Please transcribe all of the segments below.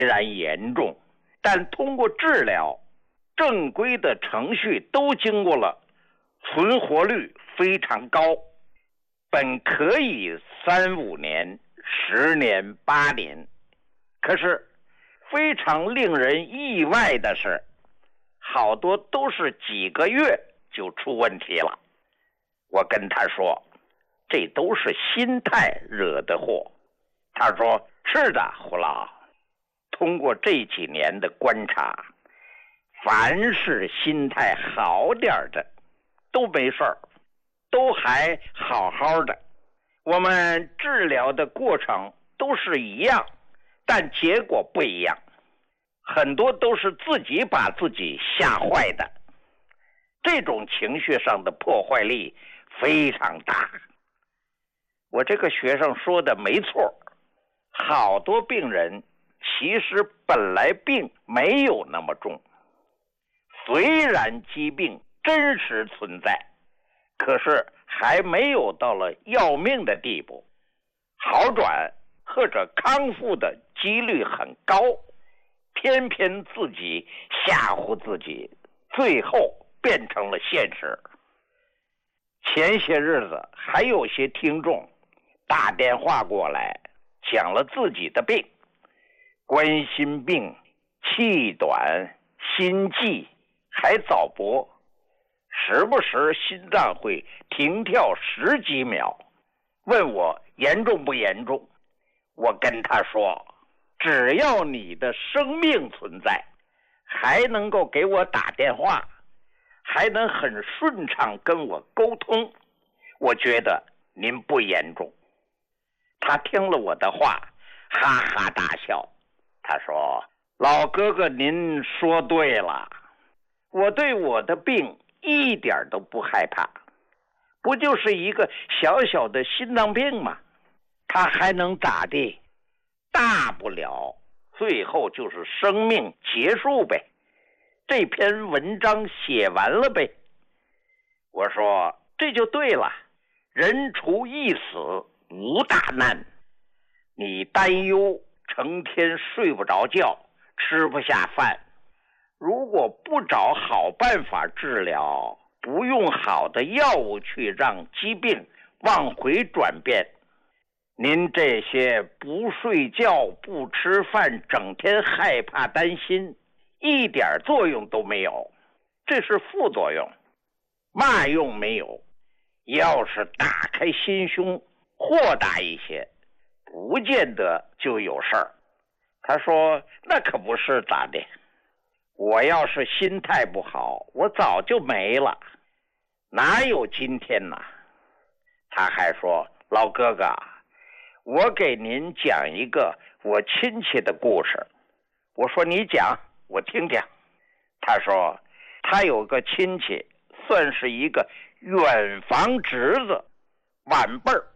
然严重，但通过治疗，正规的程序都经过了，存活率非常高，本可以3-5年、10年、8年，可是非常令人意外的是，好多都是几个月就出问题了。我跟他说，这都是心态惹的祸。他说，是的，胡老，通过这几年的观察，凡是心态好点的都没事儿，都还好好的。我们治疗的过程都是一样，但结果不一样，很多都是自己把自己吓坏的。这种情绪上的破坏力非常大。我这个学生说的没错，好多病人其实本来病没有那么重，虽然疾病真实存在，可是还没有到了要命的地步，好转或者康复的几率很高，偏偏自己吓唬自己，最后变成了现实。前些日子还有些听众打电话过来，讲了自己的病，冠心病、气短、心悸，还早搏，时不时心脏会停跳10几秒，问我严重不严重。我跟他说，只要你的生命存在，还能够给我打电话，还能很顺畅跟我沟通，我觉得您不严重。他听了我的话，哈哈大笑。他说，老哥哥您说对了，我对我的病一点都不害怕，不就是一个小小的心脏病吗？他还能咋地？大不了最后就是生命结束呗，这篇文章写完了呗。我说，这就对了，人除一死无大难。你担忧，成天睡不着觉，吃不下饭，如果不找好办法治疗，不用好的药物去让疾病往回转变，您这些不睡觉、不吃饭、整天害怕担心，一点作用都没有，这是副作用，嘛用没有。要是打开心胸，豁达一些，不见得就有事儿。他说，那可不是咋的，我要是心态不好，我早就没了，哪有今天呢？他还说，老哥哥，我给您讲一个我亲戚的故事。我说，你讲，我听听。他说，他有个亲戚，算是一个远房侄子，晚辈儿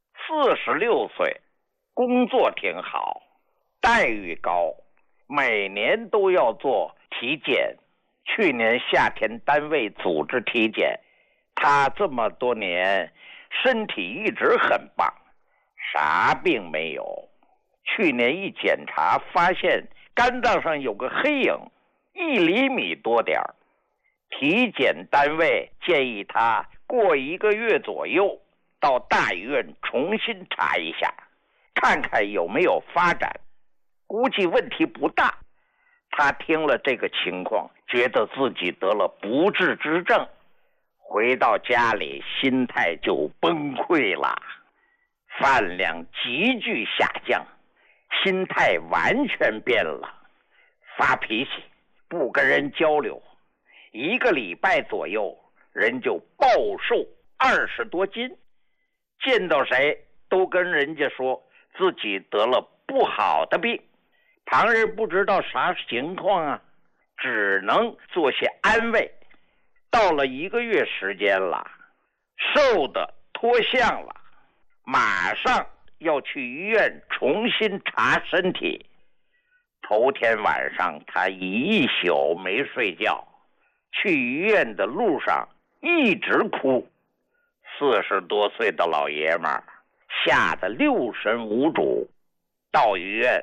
，46岁，工作挺好，待遇高，每年都要做体检。去年夏天单位组织体检，他这么多年身体一直很棒，啥病没有。去年一检查发现肝脏上有个黑影，1厘米多点儿。体检单位建议他过1个月左右到大医院重新查一下，看看有没有发展，估计问题不大。他听了这个情况，觉得自己得了不治之症，回到家里心态就崩溃了，饭量急剧下降，心态完全变了，发脾气，不跟人交流，1个礼拜左右人就暴瘦20多斤，见到谁都跟人家说自己得了不好的病，旁人不知道啥情况啊，只能做些安慰。到了1个月时间了，瘦的脱相了，马上要去医院重新查身体。头天晚上他一宿没睡觉，去医院的路上一直哭。40多岁的老爷们儿吓得6神无主，到医院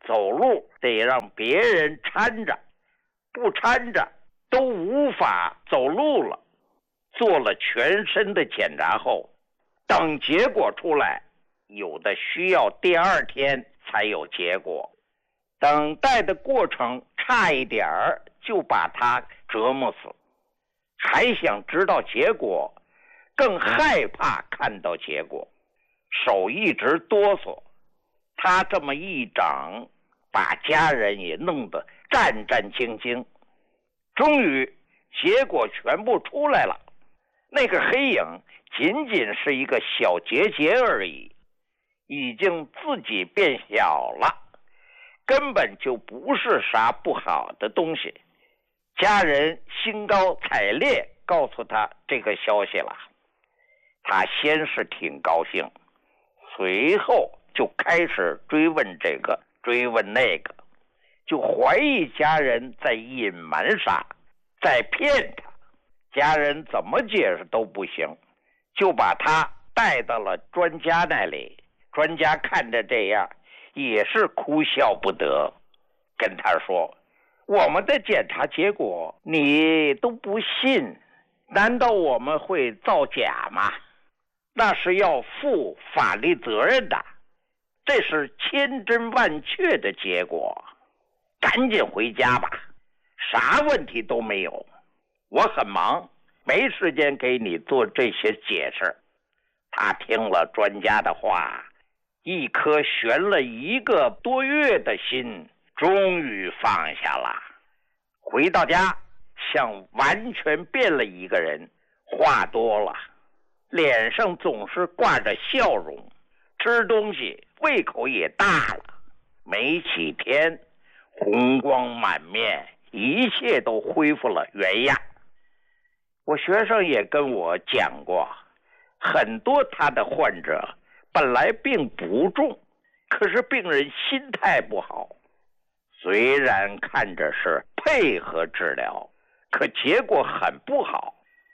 走路得让别人搀着，不搀着都无法走路了。做了全身的检查后，等结果出来，有的需要第二天才有结果。等待的过程差一点儿就把他折磨死，还想知道结果，更害怕看到结果，手一直哆嗦。他这么一整，把家人也弄得战战兢兢。终于结果全部出来了，那个黑影仅仅是一个小结节而已，已经自己变小了，根本就不是啥不好的东西。家人兴高采烈告诉他这个消息了，他先是挺高兴，随后就开始追问这个追问那个，就怀疑家人在隐瞒啥，在骗他。家人怎么解释都不行，就把他带到了专家那里。专家看着这样也是哭笑不得，跟他说，我们的检查结果你都不信，难道我们会造假吗？那是要负法律责任的，这是千真万确的结果，赶紧回家吧，啥问题都没有。我很忙，没时间给你做这些解释。他听了专家的话，一颗悬了1个多月的心终于放下了。回到家，像完全变了一个人，话多了，脸上总是挂着笑容，吃东西胃口也大了，没几天红光满面，一切都恢复了原样。我学生也跟我讲过，很多他的患者本来病不重，可是病人心态不好，虽然看着是配合治疗，可结果很不好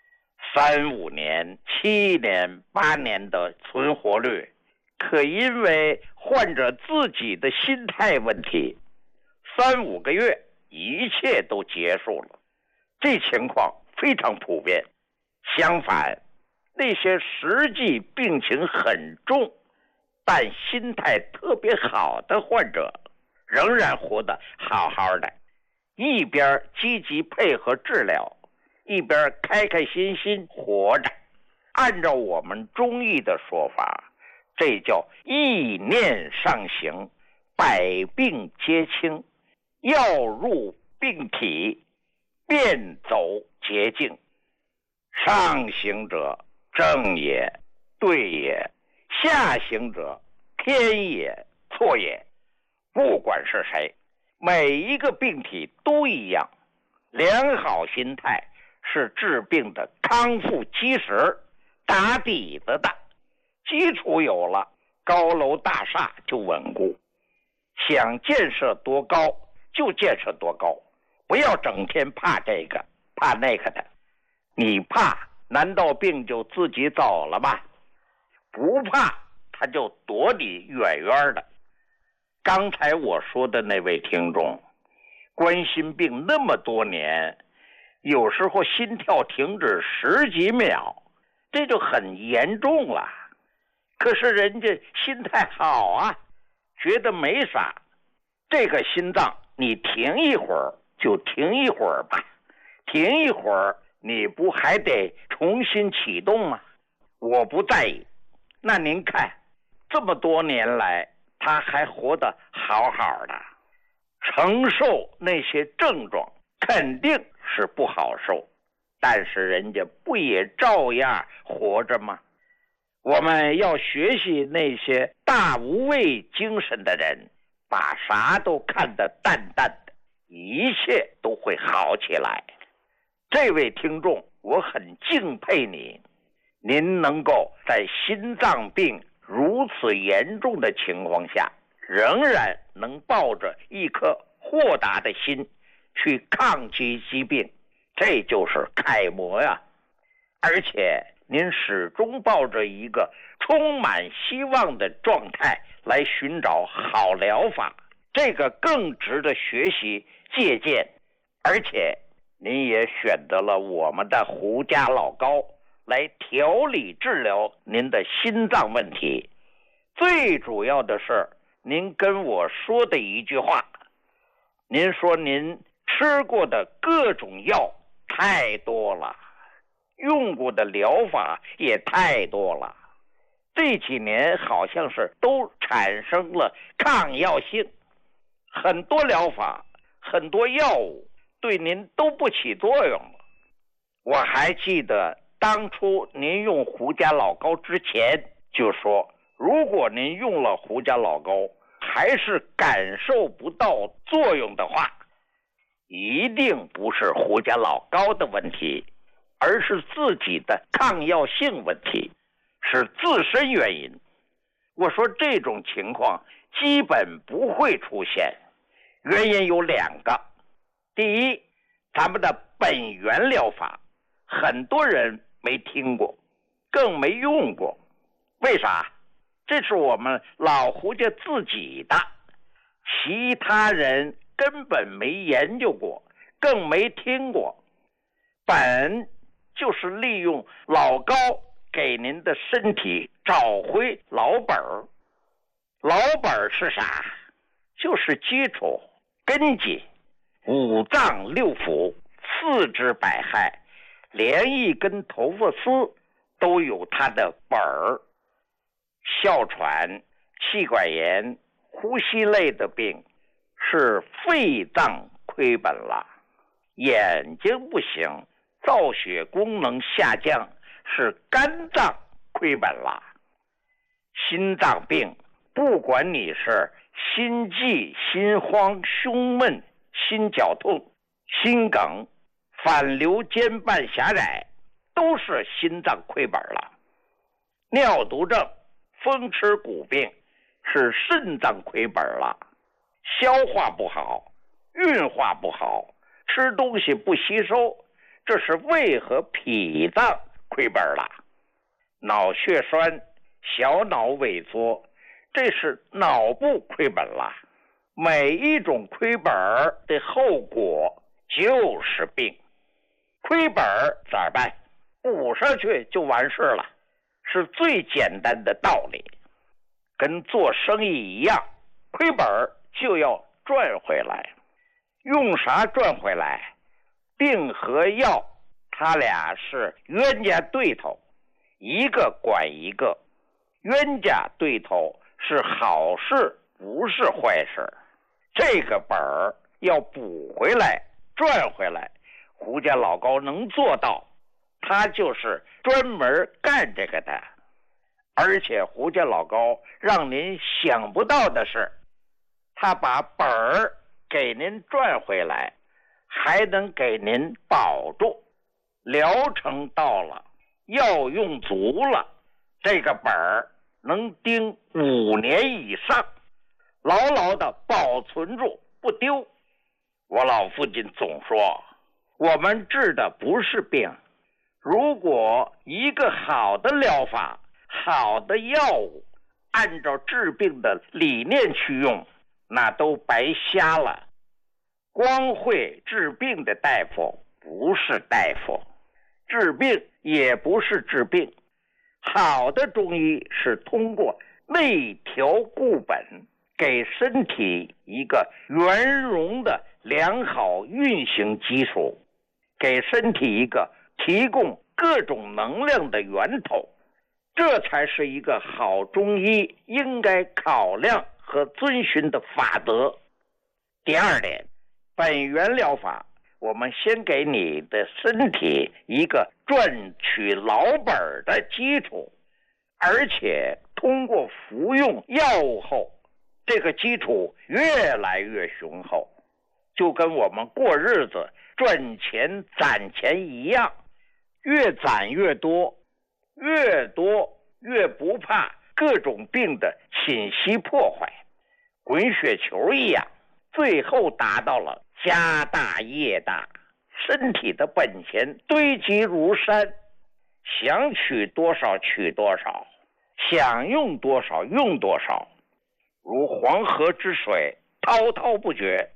，3、5年、7年、8年的存活率，可因为患者自己的心态问题，3、5个月一切都结束了。这情况非常普遍。相反，那些实际病情很重但心态特别好的患者，仍然活得好好的，一边积极配合治疗，一边开开心心活着。按照我们中医的说法，这叫意念上行，百病皆清，药入病体，便走捷径。上行者正也，对也；下行者偏也，错也。不管是谁，每一个病体都一样。良好心态是治病的康复基石，打底子的。基础有了，高楼大厦就稳固。想建设多高就建设多高，不要整天怕这个怕那个的。你怕，难道病就自己走了吗？不怕，他就躲你远远的。刚才我说的那位听众，冠心病那么多年，有时候心跳停止10几秒，这就很严重了。可是人家心态好啊，觉得没啥。这个心脏你停一会儿就停一会儿吧，停一会儿你不还得重新启动吗？我不在意。那您看，这么多年来他还活得好好的，承受那些症状肯定是不好受，但是人家不也照样活着吗？我们要学习那些大无畏精神的人，把啥都看得淡淡的，一切都会好起来。这位听众，我很敬佩你，您能够在心脏病如此严重的情况下，仍然能抱着一颗豁达的心去抗击疾病，这就是楷模呀。而且您始终抱着一个充满希望的状态来寻找好疗法， 这个更值得学习借鉴。而且您也选择了我们的胡家老高来调理治疗您的心脏问题。最主要的是您跟我说的一句话，您说您吃过的各种药太多了，用过的疗法也太多了，这几年好像是都产生了抗药性，很多疗法很多药物对您都不起作用了。我还记得当初您用胡家老高之前就说，如果您用了胡家老高还是感受不到作用的话，一定不是胡家老高的问题，而是自己的抗药性问题，是自身原因。我说这种情况基本不会出现，原因有2个。第一，咱们的本源疗法很多人没听过，更没用过。为啥？这是我们老胡家自己的，其他人根本没研究过，更没听过。本就是利用老高给您的身体找回老本儿。老本儿是啥？就是基础根基，五脏六腑四肢百骸，连一根头发丝都有它的本儿。哮喘、气管炎、呼吸类的病是肺脏亏本了，眼睛不行，造血功能下降是肝脏亏本了。心脏病，不管你是心悸、心慌、胸闷、心绞痛、心梗、反流间瓣狭窄，都是心脏亏本了。尿毒症、风湿骨病是肾脏亏本了，消化不好、运化不好、吃东西不吸收，这是胃和脾脏亏本了。脑血栓、小脑萎缩，这是脑部亏本了。每一种亏本的后果就是病。亏本咋办？补上去就完事了，是最简单的道理。跟做生意一样，亏本就要赚回来。用啥赚回来？病和药他俩是冤家对头，一个管一个。冤家对头是好事，不是坏事。这个本儿要补回来、赚回来，胡家老高能做到，他就是专门干这个的。而且胡家老高让您想不到的是，他把本儿给您赚回来，还能给您保住。疗程到了，药用足了，这个本儿能盯5年以上，牢牢的保存住不丢。我老父亲总说，我们治的不是病，如果一个好的疗法、好的药物按照治病的理念去用，那都白瞎了。光会治病的大夫不是大夫，治病也不是治病。好的中医是通过内调固本，给身体一个圆融的良好运行基础，给身体一个提供各种能量的源头，这才是一个好中医应该考量和遵循的法则。第二点，本源疗法，我们先给你的身体一个赚取老本的基础，而且通过服用药物后，这个基础越来越雄厚，就跟我们过日子赚钱攒钱一样，越攒越多，越多越不怕各种病的侵袭破坏，滚雪球一样，最后达到了家大业大，身体的本钱堆积如山，想取多少取多少，想用多少用多少，如黄河之水滔滔不绝。